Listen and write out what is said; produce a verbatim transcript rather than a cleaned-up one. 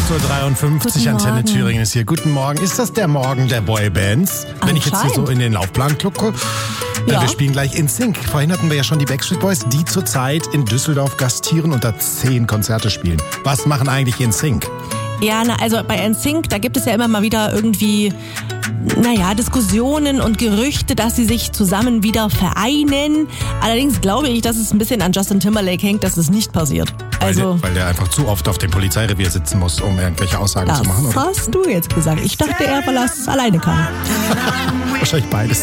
sechs Uhr dreiundfünfzig, Antenne Thüringen ist hier. Guten Morgen. Ist das der Morgen der Boybands? Wenn ich jetzt hier so in den Laufplan gucke. Ja. Ja, wir spielen gleich In Sync. Vorhin hatten wir ja schon die Backstreet Boys, die zurzeit in Düsseldorf gastieren und da zehn Konzerte spielen. Was machen eigentlich In Sync? Ja, na, also bei In Sync, da gibt es ja immer mal wieder irgendwie, naja, Diskussionen und Gerüchte, dass sie sich zusammen wieder vereinen. Allerdings glaube ich, dass es ein bisschen an Justin Timberlake hängt, dass es nicht passiert. Also, weil, der, weil der einfach zu oft auf dem Polizeirevier sitzen muss, um irgendwelche Aussagen zu machen, oder? Das hast du jetzt gesagt. Ich dachte, er verlässt es alleine kann. Wahrscheinlich beides.